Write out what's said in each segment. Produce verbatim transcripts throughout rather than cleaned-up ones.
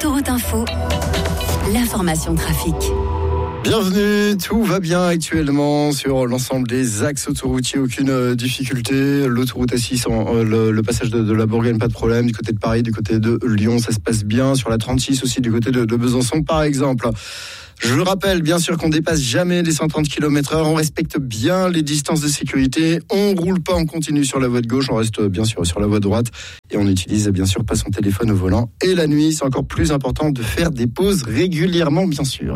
Autoroute Info, l'information trafic. Bienvenue, tout va bien actuellement sur l'ensemble des axes autoroutiers, aucune euh, difficulté. L'autoroute A six, euh, le, le passage de, de la Bourgogne, pas de problème. Du côté de Paris, du côté de Lyon, ça se passe bien. Sur la trente-six aussi, du côté de, de Besançon par exemple. Je le rappelle, bien sûr qu'on dépasse jamais les cent trente kilomètres heure, on respecte bien les distances de sécurité, on roule pas en continu sur la voie de gauche, on reste bien sûr sur la voie de droite et on utilise bien sûr pas son téléphone au volant. Et la nuit, c'est encore plus important de faire des pauses régulièrement, bien sûr.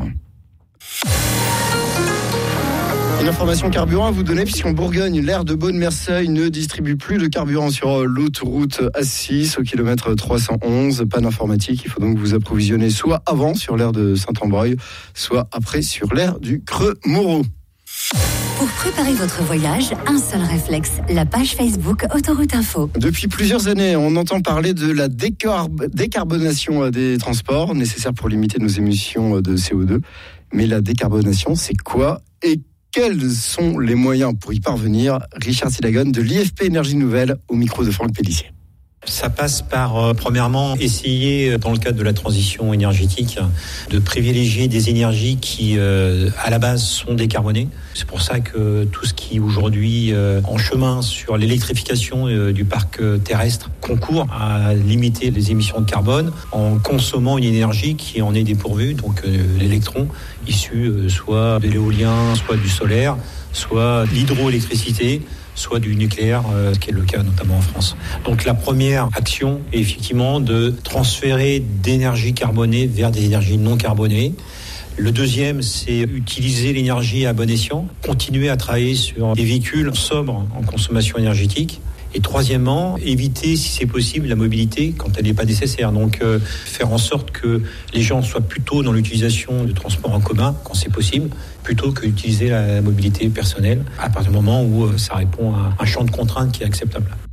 Une information carburant à vous donner, puisqu'en Bourgogne, l'aire de Beaune-Merceuil ne distribue plus de carburant sur l'autoroute A six au kilomètre trois cent onze. Panne informatique, il faut donc vous approvisionner soit avant sur l'aire de Saint-Ambreuil, soit après sur l'aire du Creux-Moreau. Pour préparer votre voyage, un seul réflexe, la page Facebook Autoroute Info. Depuis plusieurs années, on entend parler de la décarb- décarbonation des transports, nécessaire pour limiter nos émissions de C O deux. Mais la décarbonation, c'est quoi et quels sont les moyens pour y parvenir? Richard Silagon de l'I F P Énergie Nouvelle au micro de Franck Pellissier. Ça passe par, euh, premièrement, essayer, dans le cadre de la transition énergétique, de privilégier des énergies qui, euh, à la base, sont décarbonées. C'est pour ça que tout ce qui, aujourd'hui, euh, en chemin sur l'électrification euh, du parc euh, terrestre, concourt à limiter les émissions de carbone en consommant une énergie qui en est dépourvue, donc euh, l'électron, issu euh, soit de l'éolien, soit du solaire, soit de l'hydroélectricité, soit du nucléaire, euh, ce qui est le cas notamment en France. Donc la première action est effectivement de transférer d'énergie carbonée vers des énergies non carbonées. Le deuxième, c'est utiliser l'énergie à bon escient, continuer à travailler sur des véhicules sobres en consommation énergétique. Et troisièmement, éviter, si c'est possible, la mobilité quand elle n'est pas nécessaire. Donc, euh, faire en sorte que les gens soient plutôt dans l'utilisation de transports en commun, quand c'est possible, plutôt que d'utiliser la mobilité personnelle, à partir du moment où euh, ça répond à un champ de contraintes qui est acceptable.